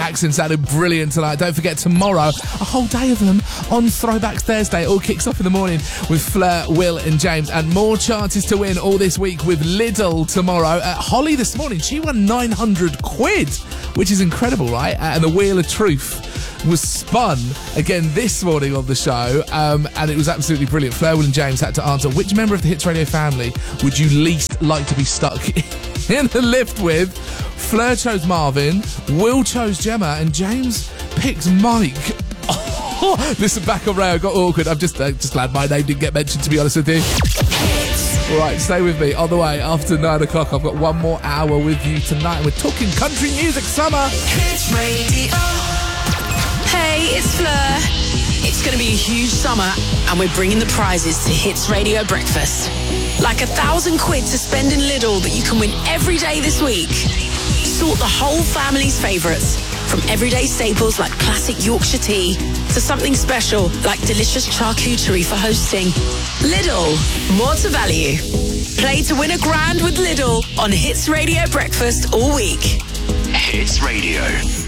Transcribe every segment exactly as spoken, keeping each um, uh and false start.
Jackson sounded brilliant tonight. Don't forget, tomorrow, a whole day of them on Throwbacks Thursday. It all kicks off in the morning with Fleur, Will and James. And more chances to win all this week with Lidl tomorrow. Uh, Holly this morning, she won nine hundred quid, which is incredible, right? Uh, and the Wheel of Truth was spun again this morning on the show, um, and it was absolutely brilliant. Fleur, Will and James had to answer, which member of the Hits Radio family would you least like to be stuck in the lift with? Fleur chose Marvin, Will chose Gemma, and James picked Mike. Oh, listen, back on Ray, I got awkward. I'm just, uh, just glad my name didn't get mentioned, to be honest with you. Right, stay with me. On the way, after nine o'clock, I've got one more hour with you tonight, and we're talking country music summer. Hits Radio. Hey, it's Fleur. It's going to be a huge summer, and we're bringing the prizes to Hits Radio Breakfast. Like a thousand quid to spend in Lidl that you can win every day this week. Sort the whole family's favourites, from everyday staples like classic Yorkshire tea to something special like delicious charcuterie for hosting. Lidl, more to value. Play to win a grand with Lidl on Hits Radio Breakfast all week. Hits Radio.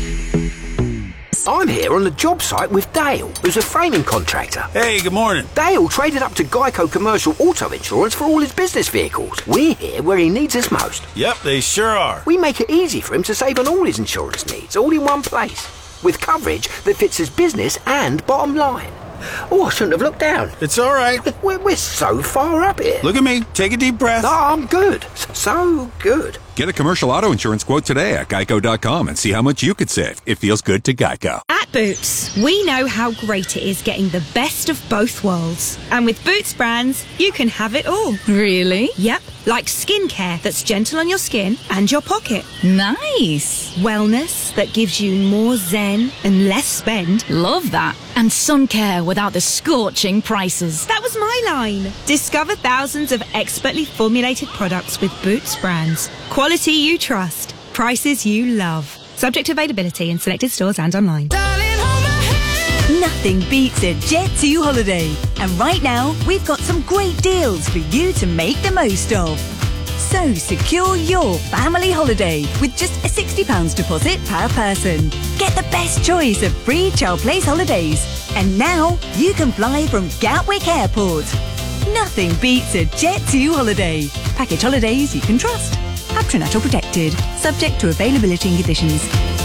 I'm here on the job site with Dale, who's a framing contractor. Hey, good morning. Dale traded up to Geico Commercial Auto Insurance for all his business vehicles. We're here where he needs us most. Yep, they sure are. We make it easy for him to save on all his insurance needs, all in one place, with coverage that fits his business and bottom line. Oh, I shouldn't have looked down. It's all right. We're, we're so far up here. Look at me. Take a deep breath. Oh, I'm good. So good. Get a commercial auto insurance quote today at geico dot com and see how much you could save. It feels good to Geico. At Boots, we know how great it is getting the best of both worlds. And with Boots brands, you can have it all. Really? Yep. Like skincare that's gentle on your skin and your pocket. Nice. Wellness that gives you more zen and less spend. Love that. And sun care without the scorching prices. That was my line. Discover thousands of expertly formulated products with Boots brands. Quality you trust. Prices you love. Subject to availability in selected stores and online. Nothing beats a Jet two holiday. And right now, we've got some great deals for you to make the most of. So secure your family holiday with just a sixty pounds deposit per person. Get the best choice of free Child Place holidays. And now, you can fly from Gatwick Airport. Nothing beats a Jet two holiday. Package holidays you can trust. Patronato protected. Subject to availability and conditions.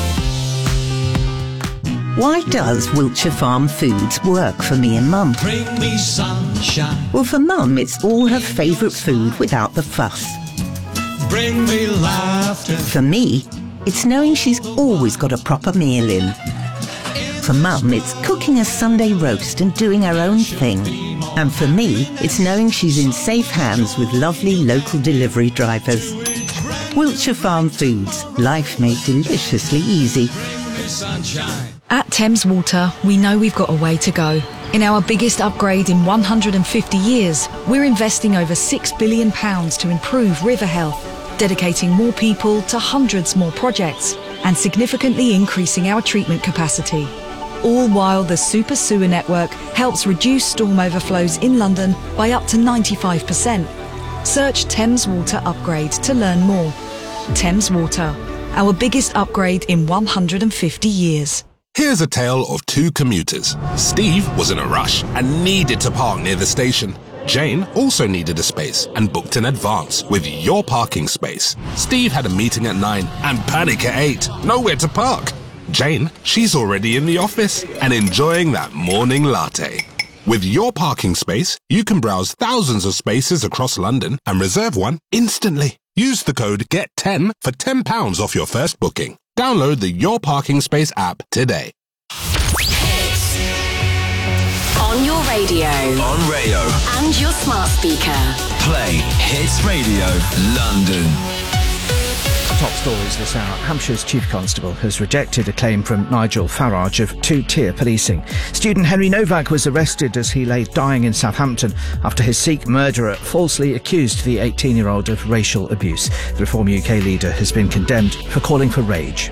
Why does Wiltshire Farm Foods work for me and Mum? Bring me sunshine. Well, for Mum, it's all her favourite food without the fuss. Bring me laughter. For me, it's knowing she's always got a proper meal in. For Mum, it's cooking a Sunday roast and doing her own thing. And for me, it's knowing she's in safe hands with lovely local delivery drivers. Wiltshire Farm Foods, life made deliciously easy. At Thames Water, we know we've got a way to go. In our biggest upgrade in one hundred fifty years, we're investing over six billion pounds to improve river health, dedicating more people to hundreds more projects, and significantly increasing our treatment capacity. All while the Super Sewer Network helps reduce storm overflows in London by up to ninety-five percent. Search Thames Water Upgrade to learn more. Thames Water, our biggest upgrade in one hundred fifty years. Here's a tale of two commuters. Steve was in a rush and needed to park near the station. Jane also needed a space and booked in advance with Your Parking Space. Steve had a meeting at nine and panic at eight. Nowhere to park. Jane, she's already in the office and enjoying that morning latte. With Your Parking Space, you can browse thousands of spaces across London and reserve one instantly. Use the code get ten for ten pounds off your first booking. Download the Your Parking Space app today. Hits. On your radio. On Rayo. And your smart speaker. Play Hits Radio London. Top stories this hour. Hampshire's Chief Constable has rejected a claim from Nigel Farage of two-tier policing. Student Henry Novak was arrested as he lay dying in Southampton after his Sikh murderer falsely accused the eighteen-year-old of racial abuse. The Reform U K leader has been condemned for calling for rage.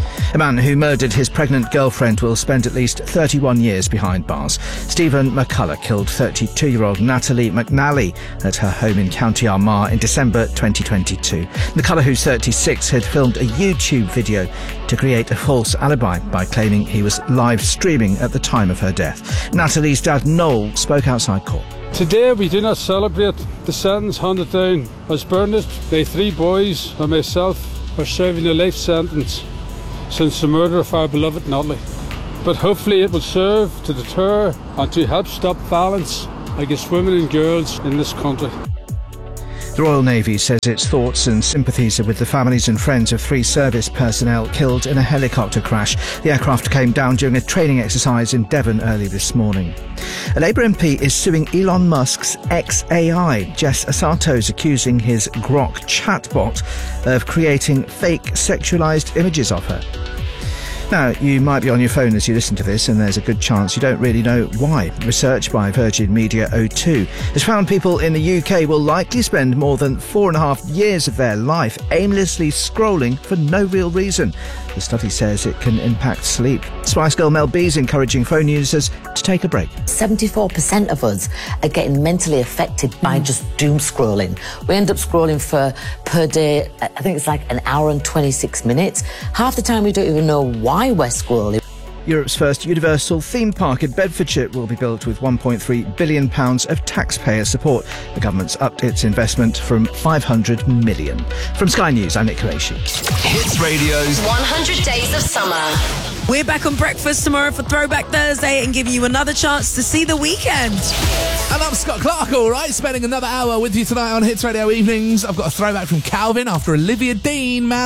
A man who murdered his pregnant girlfriend will spend at least thirty-one years behind bars. Stephen McCullough killed thirty-two-year-old Natalie McNally at her home in County Armagh in December twenty twenty-two. McCullough, who's thirty-six, had filmed a YouTube video to create a false alibi by claiming he was live streaming at the time of her death. Natalie's dad, Noel, spoke outside court. Today we do not celebrate the sentence handed down as Bernard. My three boys and myself are serving a life sentence since the murder of our beloved Natalie. But hopefully it will serve to deter and to help stop violence against women and girls in this country. The Royal Navy says its thoughts and sympathies are with the families and friends of three service personnel killed in a helicopter crash. The aircraft came down during a training exercise in Devon early this morning. A Labour M P is suing Elon Musk's X A I. Jess Asato's accusing his Grok chatbot of creating fake sexualised images of her. Now, you might be on your phone as you listen to this, and there's a good chance you don't really know why. Research by Virgin Media O two has found people in the U K will likely spend more than four and a half years of their life aimlessly scrolling for no real reason. The study says it can impact sleep. Spice Girl Mel B's encouraging phone users to take a break. seventy-four percent of us are getting mentally affected by mm. just doom scrolling. We end up scrolling for, per day, I think it's like an hour and twenty-six minutes. Half the time we don't even know why we're scrolling. Europe's first universal theme park in Bedfordshire will be built with one point three billion pounds of taxpayer support. The government's upped its investment from five hundred million pounds. From Sky News, I'm Nick Qureshi. Hits Radio's one hundred Days of Summer. We're back on Breakfast tomorrow for Throwback Thursday and giving you another chance to see the weekend. And I'm Scott Clark, all right, spending another hour with you tonight on Hits Radio Evenings. I've got a throwback from Calvin after Olivia Dean, man.